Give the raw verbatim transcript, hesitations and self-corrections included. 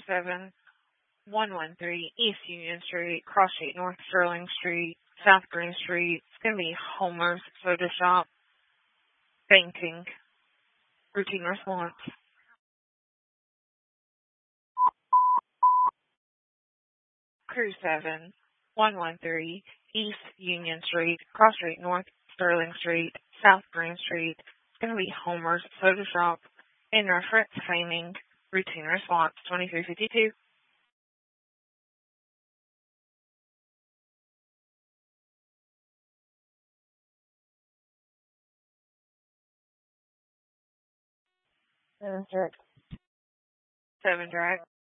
seven one one three East Union Street, Cross Street, North Sterling Street, South Green Street. It's going to be Homer's Soda Shop. Banking. Routine response. Crew seven one one three East Union Street, Cross Street, North Sterling Street, South Green Street. It's going to be Homer's Soda Shop. In reference, claiming routine response twenty-three fifty-two. Seven direct. Seven direct.